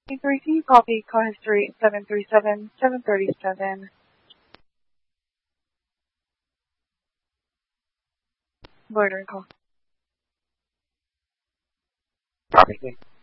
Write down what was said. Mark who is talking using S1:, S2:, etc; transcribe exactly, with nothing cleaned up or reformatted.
S1: Thanks for receiving copy, call history seven three seven, seven three seven. Border call.
S2: Copy.